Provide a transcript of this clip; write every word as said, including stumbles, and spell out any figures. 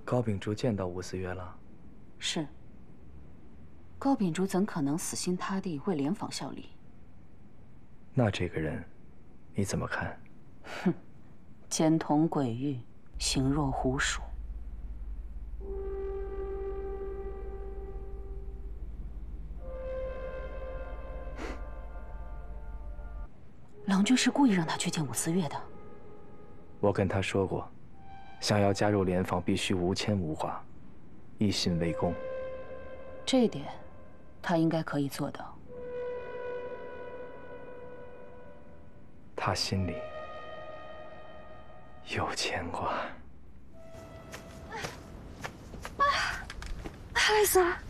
高秉烛见到吴思月了？ 是。高秉烛怎可能死心塌地为联访效力？ 那这个人，你怎么看？ 哼，奸童诡狱，形若狐鼠。郎君是故意让他去见武思月的。 我跟他说过，想要加入联访，必须无牵无挂，一心为公。 这一点，他应该可以做到。 他心里有牵挂。 哎，爱子儿。